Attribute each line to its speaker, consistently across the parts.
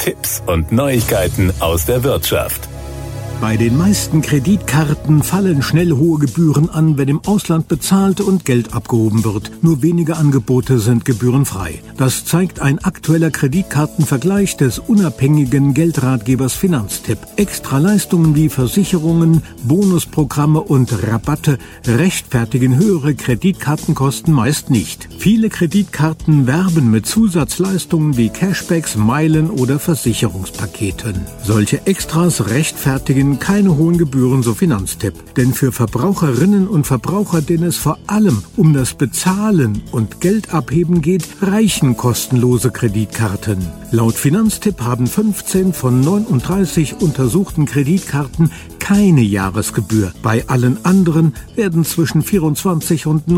Speaker 1: Tipps und Neuigkeiten aus der Wirtschaft.
Speaker 2: Bei den meisten Kreditkarten fallen schnell hohe Gebühren an, wenn im Ausland bezahlt und Geld abgehoben wird. Nur wenige Angebote sind gebührenfrei. Das zeigt ein aktueller Kreditkartenvergleich des unabhängigen Geldratgebers Finanztipp. Extra Leistungen wie Versicherungen, Bonusprogramme und Rabatte rechtfertigen höhere Kreditkartenkosten meist nicht. Viele Kreditkarten werben mit Zusatzleistungen wie Cashbacks, Meilen oder Versicherungspaketen. Solche Extras rechtfertigen keine hohen Gebühren, so Finanztipp. Denn für Verbraucherinnen und Verbraucher, denen es vor allem um das Bezahlen und Geldabheben geht, reichen kostenlose Kreditkarten. Laut Finanztipp haben 15 von 39 untersuchten Kreditkarten keine Jahresgebühr. Bei allen anderen werden zwischen 24 und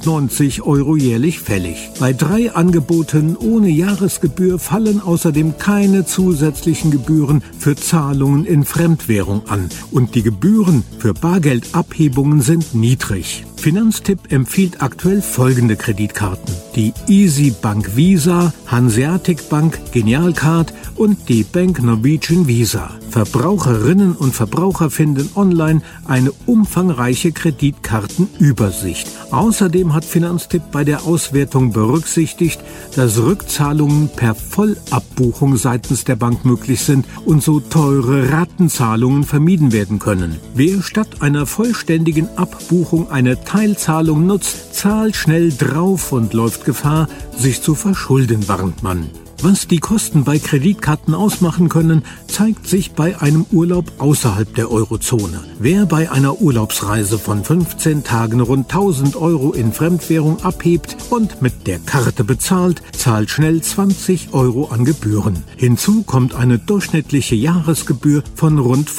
Speaker 2: 99 Euro jährlich fällig. Bei 3 Angeboten ohne Jahresgebühr fallen außerdem keine zusätzlichen Gebühren für Zahlungen in Fremdwährung an. Und die Gebühren für Bargeldabhebungen sind niedrig. Finanztipp empfiehlt aktuell folgende Kreditkarten: die Easy Bank Visa, Hanseatic Bank, Genialcard und die Bank Norwegian Visa. Verbraucherinnen und Verbraucher finden online eine umfangreiche Kreditkartenübersicht. Außerdem hat Finanztipp bei der Auswertung berücksichtigt, dass Rückzahlungen per Vollabbuchung seitens der Bank möglich sind und so teure Ratenzahlungen vermieden werden können. Wer statt einer vollständigen Abbuchung eine Teilzahlung nutzt, zahlt schnell drauf und läuft Gefahr, sich zu verschulden, warnt man. Was die Kosten bei Kreditkarten ausmachen können, zeigt sich bei einem Urlaub außerhalb der Eurozone. Wer bei einer Urlaubsreise von 15 Tagen rund 1000 Euro in Fremdwährung abhebt und mit der Karte bezahlt, zahlt schnell 20 Euro an Gebühren. Hinzu kommt eine durchschnittliche Jahresgebühr von rund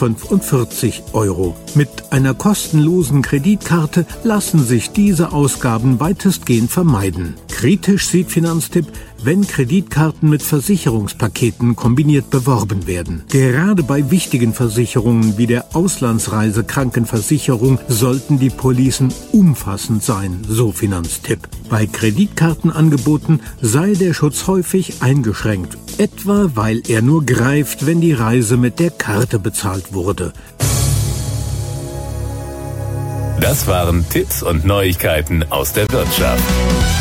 Speaker 2: 45 Euro. Mit einer kostenlosen Kreditkarte lassen sich diese Ausgaben weitestgehend vermeiden. Kritisch sieht Finanztipp, wenn Kreditkarten mit Versicherungspaketen kombiniert beworben werden. Gerade bei wichtigen Versicherungen wie der Auslandsreisekrankenversicherung sollten die Policen umfassend sein, so Finanztipp. Bei Kreditkartenangeboten sei der Schutz häufig eingeschränkt, etwa weil er nur greift, wenn die Reise mit der Karte bezahlt wurde.
Speaker 1: Das waren Tipps und Neuigkeiten aus der Wirtschaft.